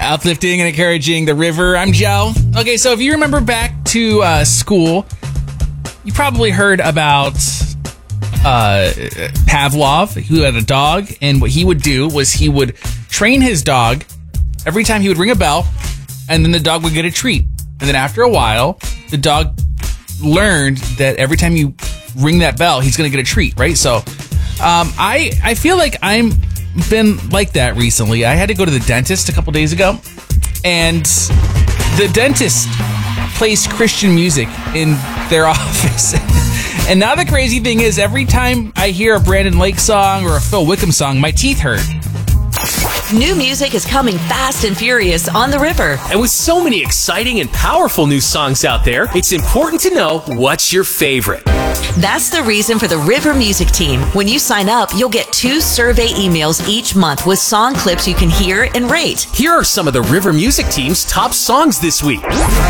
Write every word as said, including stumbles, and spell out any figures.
Uplifting and encouraging the river. I'm Joe. Okay, so if you remember back to uh, school, you probably heard about uh, Pavlov, who had a dog, and what he would do was he would train his dog every time he would ring a bell, and then the dog would get a treat. And then after a while, the dog learned that every time you ring that bell, he's going to get a treat, right? So um, I I feel like I'm been like that recently. I had to go to the dentist a couple days ago, and the dentist plays Christian music in their office. And now the crazy thing is, every time I hear a Brandon Lake song or a Phil Wickham song, my teeth hurt. New music is coming fast and furious on the river. And with so many exciting and powerful new songs out there, it's important to know what's your favorite. That's the reason for the River Music Team. When you sign up, you'll get two survey emails each month with song clips you can hear and rate. Here are some of the River Music Team's top songs this week.